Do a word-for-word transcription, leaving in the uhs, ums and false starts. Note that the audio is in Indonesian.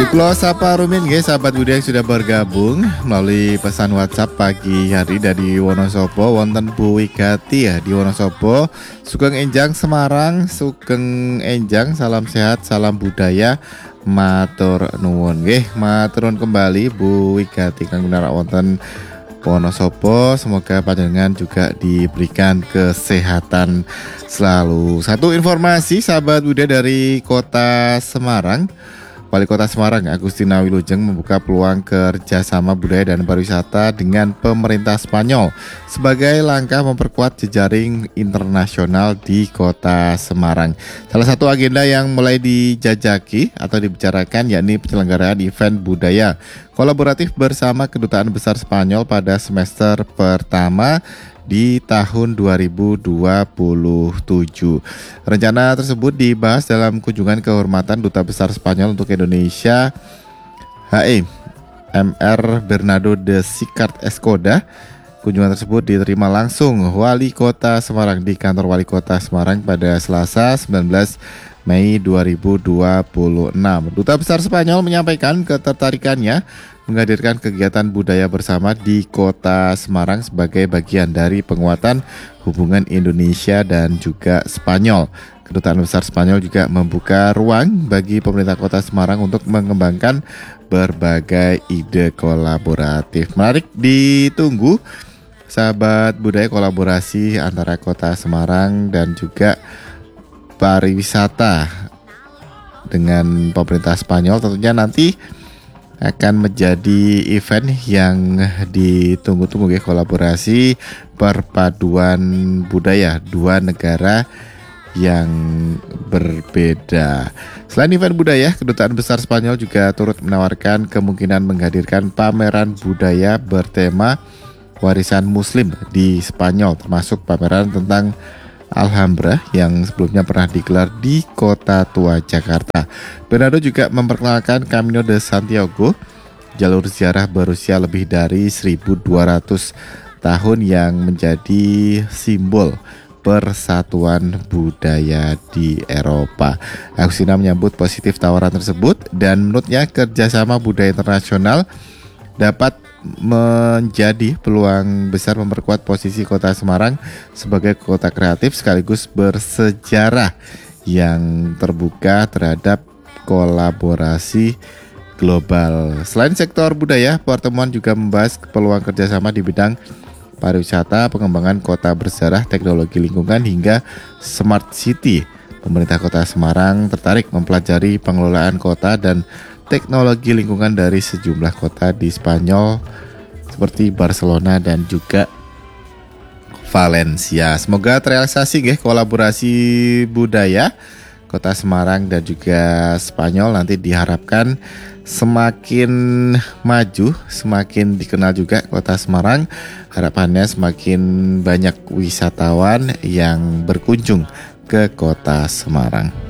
Kulo Sapa Rumin guys, sahabat budaya yang sudah bergabung melalui pesan WhatsApp pagi hari dari Wonosobo, wonten Bu Wigati ya di Wonosobo. Sugeng Enjang Semarang, Sugeng Enjang, salam sehat, salam budaya, matur nuwun nggih. Matur nuwun kembali Bu Wigati kang gunarak wonten Wonosobo, semoga panjenengan juga diberikan kesehatan selalu. Satu informasi sahabat budaya dari Kota Semarang. Wali Kota Semarang Agustina Wilujeng membuka peluang kerjasama budaya dan pariwisata dengan pemerintah Spanyol sebagai langkah memperkuat jejaring internasional di Kota Semarang. Salah satu agenda yang mulai dijajaki atau dibicarakan yakni penyelenggaraan event budaya kolaboratif bersama Kedutaan Besar Spanyol pada semester pertama di tahun dua ribu dua puluh tujuh. Rencana tersebut dibahas dalam kunjungan kehormatan Duta Besar Spanyol untuk Indonesia H E M R Bernardo de Sicart Escoda. Kunjungan tersebut diterima langsung Wali Kota Semarang di kantor Wali Kota Semarang pada Selasa sembilan belas Mei dua ribu dua puluh enam. Duta Besar Spanyol menyampaikan ketertarikannya menghadirkan kegiatan budaya bersama di Kota Semarang sebagai bagian dari penguatan hubungan Indonesia dan juga Spanyol. Kedutaan Besar Spanyol juga membuka ruang bagi pemerintah Kota Semarang untuk mengembangkan berbagai ide kolaboratif. Menarik ditunggu sahabat budaya kolaborasi antara Kota Semarang dan juga pariwisata dengan pemerintah Spanyol tentunya nanti akan menjadi event yang ditunggu-tunggu ya, kolaborasi perpaduan budaya dua negara yang berbeda. Selain event budaya, Kedutaan Besar Spanyol juga turut menawarkan kemungkinan menghadirkan pameran budaya bertema warisan Muslim di Spanyol, termasuk pameran tentang Alhambra yang sebelumnya pernah digelar di Kota Tua Jakarta. Bernardo juga memperkenalkan Camino de Santiago, jalur ziarah berusia lebih dari seribu dua ratus tahun yang menjadi simbol persatuan budaya di Eropa. Agustina menyambut positif tawaran tersebut dan menurutnya kerjasama budaya internasional dapat menjadi peluang besar memperkuat posisi Kota Semarang sebagai kota kreatif sekaligus bersejarah yang terbuka terhadap kolaborasi global. Selain sektor budaya, pertemuan juga membahas peluang kerjasama di bidang pariwisata, pengembangan kota bersejarah, teknologi lingkungan hingga smart city. Pemerintah Kota Semarang tertarik mempelajari pengelolaan kota dan teknologi lingkungan dari sejumlah kota di Spanyol seperti Barcelona dan juga Valencia. Semoga terrealisasi ya kolaborasi budaya Kota Semarang dan juga Spanyol, nanti diharapkan semakin maju, semakin dikenal juga Kota Semarang. Harapannya semakin banyak wisatawan yang berkunjung ke Kota Semarang.